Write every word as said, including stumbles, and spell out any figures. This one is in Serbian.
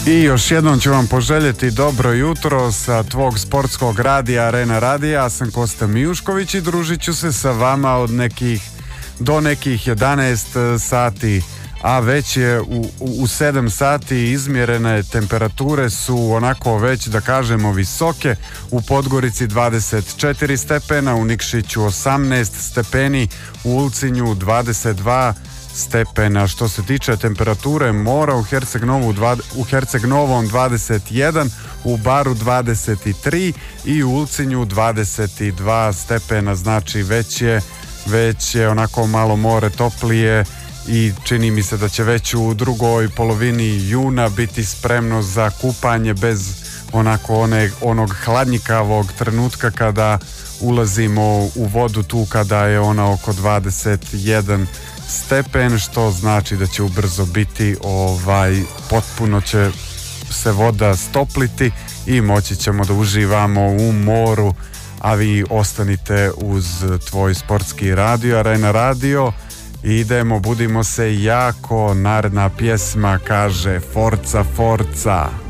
I još jednom ću vam poželjeti dobro jutro sa tvog sportskog radija Arena Radija. Ja sam Kosta Mijušković i družit ću se sa vama od nekih do nekih jedanaest sati, a već je u, u sedam sati izmjerene temperature su onako već da kažemo visoke. U Podgorici dvadeset četiri stepena, u Nikšiću osamnaest stepeni, u Ulcinju dvadeset dva stepena. Što se tiče temperature mora, u Herceg-Novu u Herceg-Novom dvadeset jedan, u Baru dvadeset tri i u Ulcinju dvadeset dva stepena, znači već je već je onako malo more toplije i čini mi se da će već u drugoj polovini juna biti spremno za kupanje bez onako one, onog hladnjikavog trenutka kada ulazimo u vodu tu kada je ona oko dvadeset jedan stepen, što znači da će ubrzo biti ovaj potpuno će se voda stopliti i moći ćemo da uživamo u moru, a vi ostanite uz tvoj sportski radio Arena Radio. Idemo, budimo se jako, naredna pjesma kaže Forza Forza.